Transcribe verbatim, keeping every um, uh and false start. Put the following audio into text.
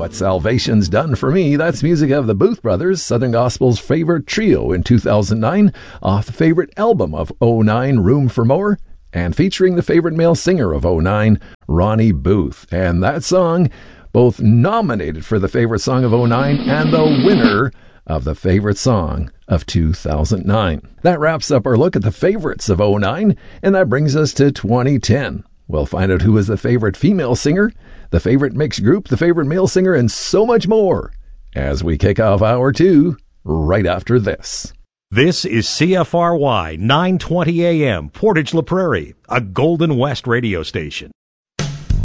What Salvation's Done for Me. That's music of the Booth Brothers, Southern Gospel's favorite trio in two thousand nine, off the favorite album of oh nine, Room for More, and featuring the favorite male singer of oh nine, Ronnie Booth. And that song, both nominated for the favorite song of oh nine and the winner of the favorite song of two thousand nine. That wraps up our look at the favorites of oh nine, and that brings us to twenty ten. We'll find out who was the favorite female singer, the favorite mixed group, the favorite male singer, and so much more as we kick off hour two right after this. This is C F R Y nine twenty A M, Portage La Prairie, a Golden West radio station.